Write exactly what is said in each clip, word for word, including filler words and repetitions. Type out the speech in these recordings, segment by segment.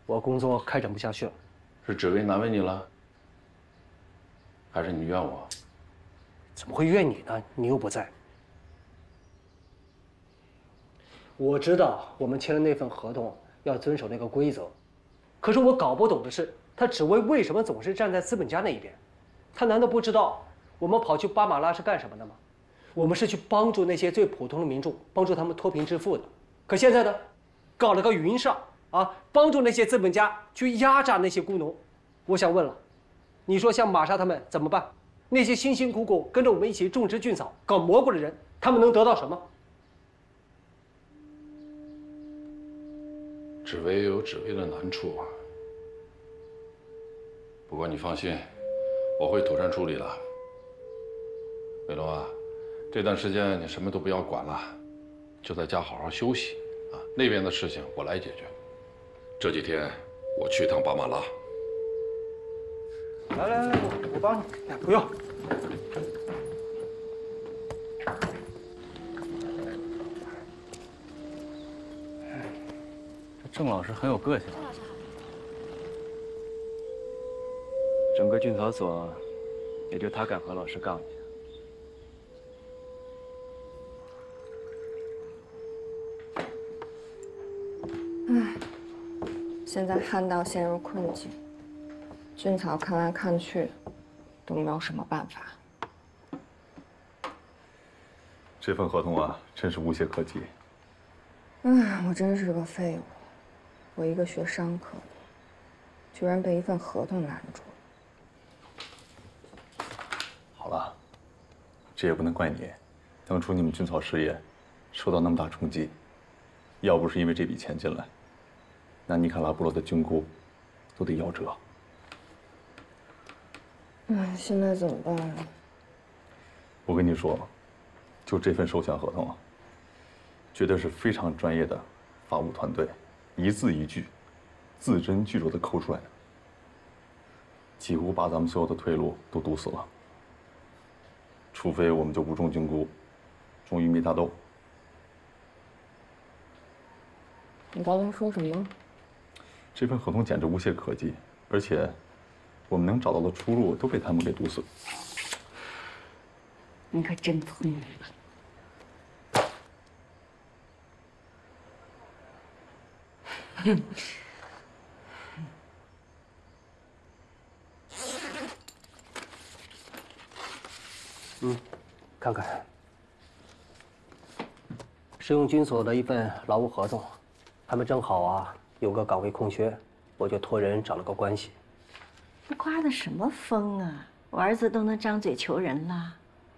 我工作开展不下去了。 是紫薇难为你了，还是你怨我？ 怎么会怨你呢？你又不在。我知道我们签的那份合同要遵守那个规则，可是我搞不懂的是，他紫薇为什么总是站在资本家那一边？他难道不知道我们跑去巴马拉是干什么的吗？我们是去帮助那些最普通的民众，帮助他们脱贫致富的。可现在呢，搞了个云上啊，帮助那些资本家去压榨那些雇农。我想问了，你说像玛莎他们怎么办？那些辛辛苦苦跟着我们一起种植菌草、搞蘑菇的人，他们能得到什么？ 紫薇有紫薇的难处啊。不过你放心，我会妥善处理的。伟龙啊，这段时间你什么都不要管了，就在家好好休息啊。那边的事情我来解决。这几天我去趟巴马拉。 来来来，我我帮你。哎，不用。 这郑老师很有个性。整个菌草所，也就他敢和老师杠一下。 唉，现在汉道陷入困境，菌草看来看去都没有什么办法。 这份合同啊，真是无懈可击。 唉，我真是个废物，我一个学商科的，居然被一份合同拦住了。 好了，这也不能怪你，当初你们菌草事业受到那么大冲击，要不是因为这笔钱进来，那尼卡拉部落的菌菇都得夭折。 唉，现在怎么办啊？ 我跟你说，就这份授权合同啊，绝对是非常专业的法务团队，一字一句，字斟句酌的抠出来的，几乎把咱们所有的退路都堵死了。除非我们就不种菌菇，种玉米大豆。 你刚才说什么？ 这份合同简直无懈可击，而且我们能找到的出路都被他们给堵死了。 你可真聪明。 嗯，看看，是用军所的一份劳务合同，他们正好啊有个岗位空缺，我就托人找了个关系。 你刮的什么风啊？我儿子都能张嘴求人了。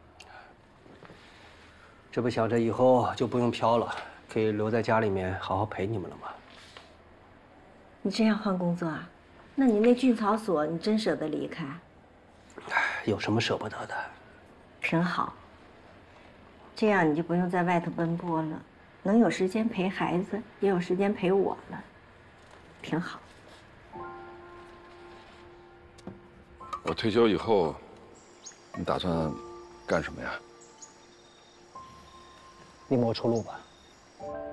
这不想着以后就不用飘了，可以留在家里面好好陪你们了吗？ 你真要换工作啊？那你那菌草所，你真舍得离开？ 有什么舍不得的？ 挺好，这样你就不用在外头奔波了，能有时间陪孩子，也有时间陪我了，挺好。 我退休以后，你打算干什么呀？ 你给我出路吧。